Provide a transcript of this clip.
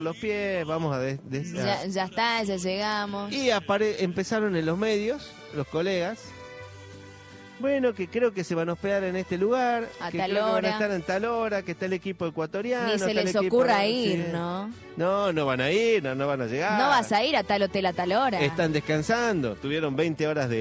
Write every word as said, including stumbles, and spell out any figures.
los pies, vamos a... De, de, Ya, ya está, ya llegamos. Y apare empezaron en los medios, los colegas, bueno, que creo que se van a hospedar en este lugar, A que tal creo que van a hora. estar en tal hora, que está el equipo ecuatoriano. Ni se está el les equipo- ocurra ir, sí. ¿no? No, no van a ir, no, no van a llegar. No vas a ir a tal hotel a tal hora. Están descansando, tuvieron veinte horas de